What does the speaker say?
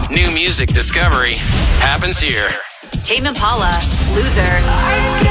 New music discovery happens here. Tame Impala, Loser.